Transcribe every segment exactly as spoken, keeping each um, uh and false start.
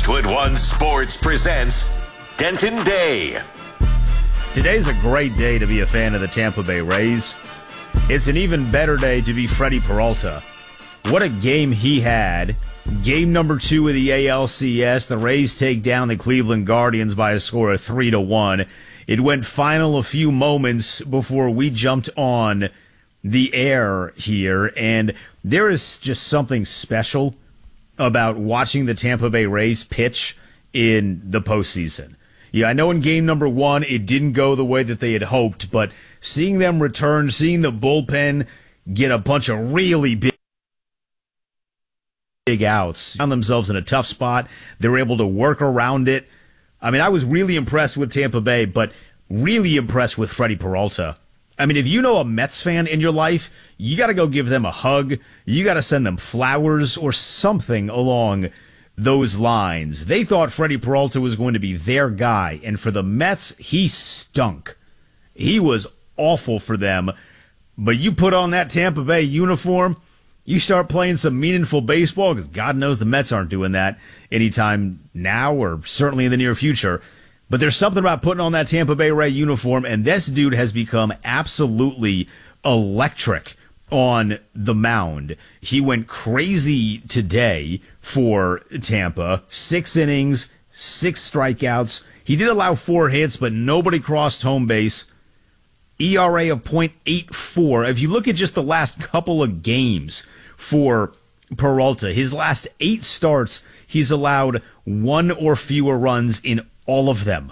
Westwood One Sports presents Denton Day. Today's a great day to be a fan of the Tampa Bay Rays. It's an even better day to be Freddie Peralta. What a game he had. Game number two of the A L C S. The Rays take down the Cleveland Guardians by a score of three to one. It went final a few moments before we jumped on the air here, and there is just something special about watching the Tampa Bay Rays pitch in the postseason. Yeah, I know in game number one it didn't go the way that they had hoped, but seeing them return, seeing the bullpen get a bunch of really big big outs, found themselves in a tough spot. They were able to work around it. I mean, I was really impressed with Tampa Bay, but really impressed with Freddie Peralta. I mean, if you know a Mets fan in your life, you got to go give them a hug. You got to send them flowers or something along those lines. They thought Freddie Peralta was going to be their guy, and for the Mets, he stunk. He was awful for them, but you put on that Tampa Bay uniform, you start playing some meaningful baseball, because God knows the Mets aren't doing that anytime now or certainly in the near future. But there's something about putting on that Tampa Bay Ray uniform, and this dude has become absolutely electric on the mound. He went crazy today for Tampa. Six innings, six strikeouts. He did allow four hits, but nobody crossed home base. E R A of point eight four. If you look at just the last couple of games for Peralta, his last eight starts, he's allowed one or fewer runs in all of them.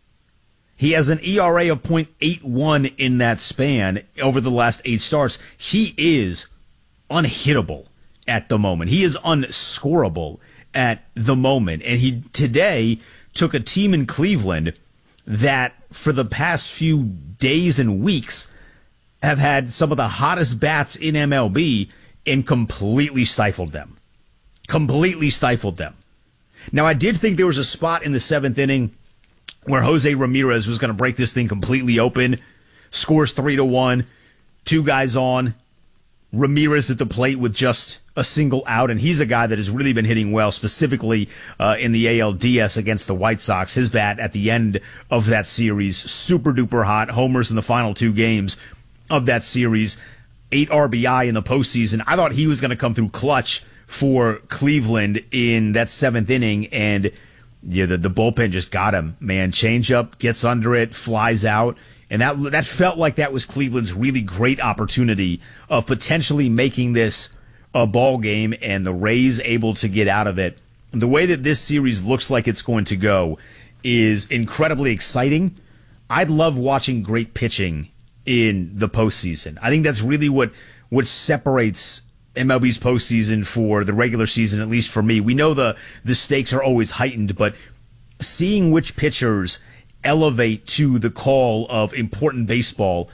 He has an E R A of point eight one in that span over the last eight starts. He is unhittable at the moment. He is unscorable at the moment. And he today took a team in Cleveland that for the past few days and weeks have had some of the hottest bats in M L B and completely stifled them. Completely stifled them. Now, I did think there was a spot in the seventh inning where Jose Ramirez was going to break this thing completely open. Scores three to one. Two guys on. Ramirez at the plate with just a single out, and he's a guy that has really been hitting well, specifically uh, in the A L D S against the White Sox. His bat at the end of that series, super duper hot. Homers in the final two games of that series. Eight R B I in the postseason. I thought he was going to come through clutch for Cleveland in that seventh inning, and yeah, the, the bullpen just got him, man. Changeup, gets under it, flies out. And that that felt like that was Cleveland's really great opportunity of potentially making this a ball game, and the Rays able to get out of it. The way that this series looks like it's going to go is incredibly exciting. I'd love watching great pitching in the postseason. I think that's really what what separates M L B's postseason for the regular season, at least for me. We know the the stakes are always heightened, but seeing which pitchers elevate to the call of important baseball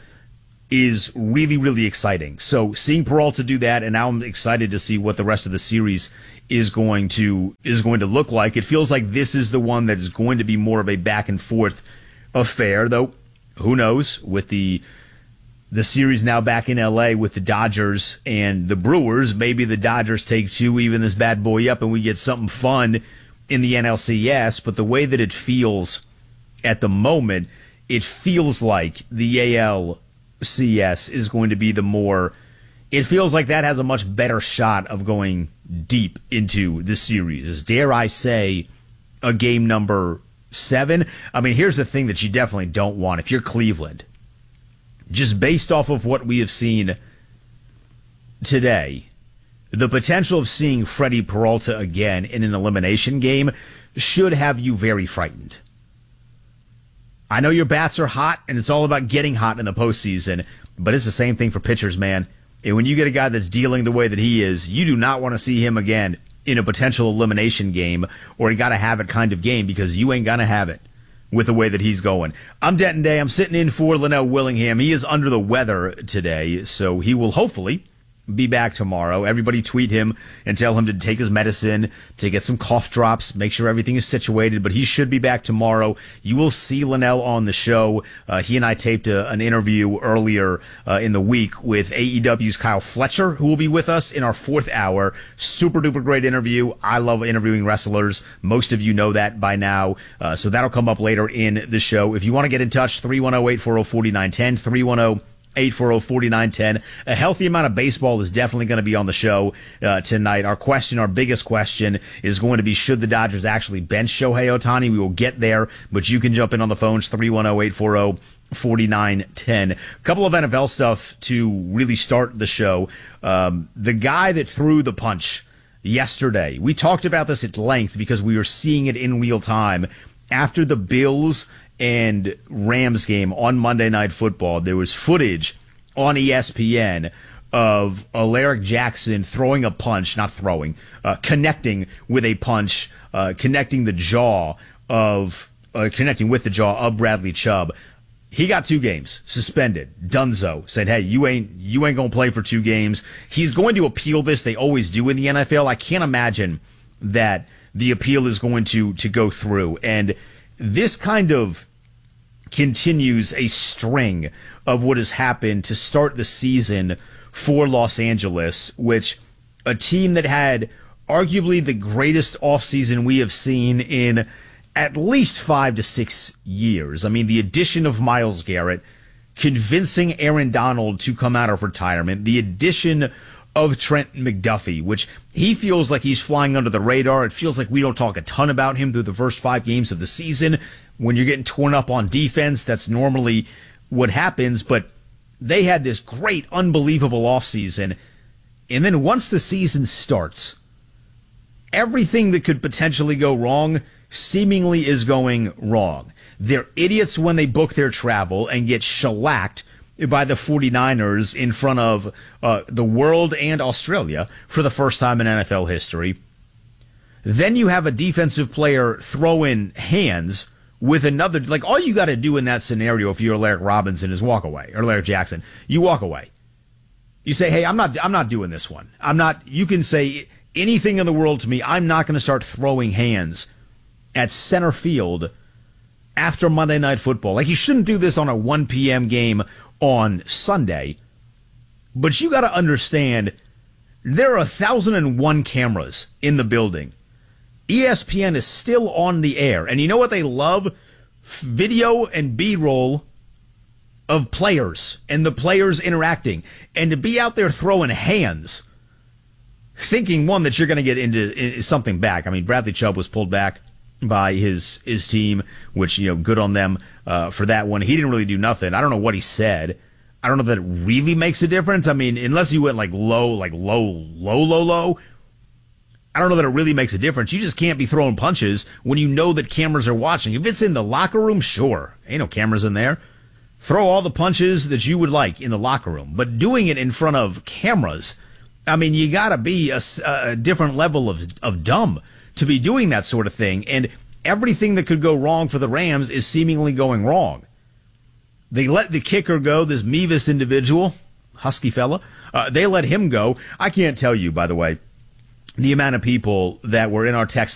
is really, really exciting. So seeing Peralta do that, and now I'm excited to see what the rest of the series is going to is going to look like. It feels like this is the one that is going to be more of a back and forth affair, though who knows, with the the series now back in L A with the Dodgers and the Brewers, maybe the Dodgers take two, even this bad boy up, and we get something fun in the N L C S. But the way that it feels at the moment, it feels like the A L C S is going to be the more, it feels like that has a much better shot of going deep into the series. As dare I say, a game number seven. I mean, here's the thing that you definitely don't want. If you're Cleveland, just based off of what we have seen today, the potential of seeing Freddie Peralta again in an elimination game should have you very frightened. I know your bats are hot, and it's all about getting hot in the postseason, but it's the same thing for pitchers, man. And when you get a guy that's dealing the way that he is, you do not want to see him again in a potential elimination game or a gotta-have-it kind of game, because you ain't gonna have it with the way that he's going. I'm Denton Day. I'm sitting in for Linnell Willingham. He is under the weather today, so he will hopefully be back tomorrow. Everybody tweet him and tell him to take his medicine, to get some cough drops, make sure everything is situated, but he should be back tomorrow. You will see Linnell on the show. Uh, he and I taped a, an interview earlier uh, in the week with A E W's Kyle Fletcher, who will be with us in our fourth hour. Super duper great interview. I love interviewing wrestlers. Most of you know that by now. Uh, so that'll come up later in the show. If you want to get in touch, three one zero, eight four zero, four nine one zero, three one zero, eight four zero, four nine one zero. A healthy amount of baseball is definitely going to be on the show uh, tonight. Our question, our biggest question, is going to be, should the Dodgers actually bench Shohei Ohtani? We will get there, but you can jump in on the phones, three one zero, eight four zero, four nine one zero. A couple of N F L stuff to really start the show. Um, the guy that threw the punch yesterday, we talked about this at length because we were seeing it in real time. After the Bills and Rams game on Monday Night Football, there was footage on E S P N of Alaric Jackson throwing a punch, not throwing, uh, connecting with a punch, uh, connecting the jaw of, uh, connecting with the jaw of Bradley Chubb. He got two games suspended. Dunzo said, "Hey, you ain't you ain't gonna play for two games." He's going to appeal this. They always do in the N F L. I can't imagine that the appeal is going to to go through. And this kind of continues a string of what has happened to start the season for Los Angeles, which a team that had arguably the greatest offseason we have seen in at least five to six years. I mean, the addition of Myles Garrett, convincing Aaron Donald to come out of retirement, the addition of Trent McDuffie, which he feels like he's flying under the radar. It feels like we don't talk a ton about him through the first five games of the season. When you're getting torn up on defense, that's normally what happens, but they had this great, unbelievable offseason. And then once the season starts, everything that could potentially go wrong seemingly is going wrong. They're idiots when they book their travel and get shellacked by the 49ers in front of uh, the world and Australia for the first time in N F L history. Then you have a defensive player throw in hands with another. Like, all you got to do in that scenario, if you're Alaric Robinson, is walk away, or Alaric Jackson. You walk away. You say, "Hey, I'm not, I'm not doing this one. I'm not." You can say anything in the world to me. I'm not going to start throwing hands at center field after Monday Night Football. Like, you shouldn't do this on a one p.m. game on Sunday. But you got to understand, there are one thousand one cameras in the building. E S P N is still on the air. And you know what they love? Video and B-roll of players and the players interacting. And to be out there throwing hands, thinking, one, that you're going to get into something back. I mean, Bradley Chubb was pulled back by his his team, which, you know, good on them uh, for that one. He didn't really do nothing. I don't know what he said. I don't know if that really makes a difference. I mean, unless you went like low, like low, low, low, low, I don't know that it really makes a difference. You just can't be throwing punches when you know that cameras are watching. If it's in the locker room, sure. Ain't no cameras in there. Throw all the punches that you would like in the locker room. But doing it in front of cameras, I mean, you got to be a, a different level of, of dumb to be doing that sort of thing. And everything that could go wrong for the Rams is seemingly going wrong. They let the kicker go, this Mevis individual, husky fella. Uh, they let him go. I can't tell you, by the way, the amount of people that were in our text